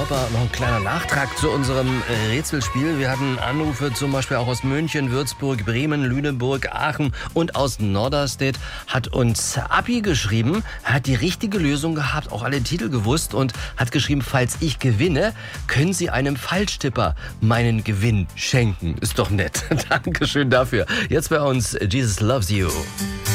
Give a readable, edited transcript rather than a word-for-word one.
Körper. Noch ein kleiner Nachtrag zu unserem Rätselspiel. Wir hatten Anrufe zum Beispiel auch aus München, Würzburg, Bremen, Lüneburg, Aachen und aus Norderstedt. Hat uns Appi geschrieben, hat die richtige Lösung gehabt, auch alle Titel gewusst und hat geschrieben, falls ich gewinne, können Sie einem Falschtipper meinen Gewinn schenken. Ist doch nett. Dankeschön dafür. Jetzt bei uns Jesus Loves You.